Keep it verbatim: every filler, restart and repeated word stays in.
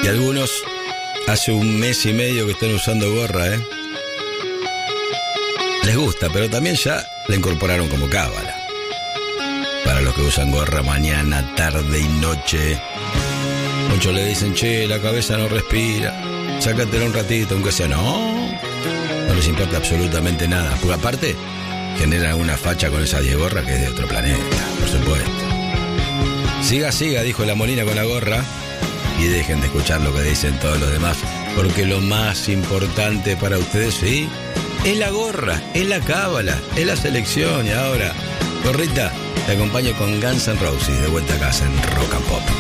Y algunos hace un mes y medio que están usando gorra, ¿eh? Les gusta, pero también ya la incorporaron como cábala. Para los que usan gorra mañana, tarde y noche. Muchos le dicen, che, la cabeza no respira, sácatela un ratito, aunque sea. No, no les importa absolutamente nada. Porque aparte, generan una facha con esa diez gorra que es de otro planeta, por supuesto. Siga, siga, dijo la Molina con la gorra. Y dejen de escuchar lo que dicen todos los demás. Porque lo más importante para ustedes, sí, es la gorra, es la cábala, es la selección. Y ahora, gorrita, te acompaño con Guns N' Roses de vuelta a casa en Rock and Pop.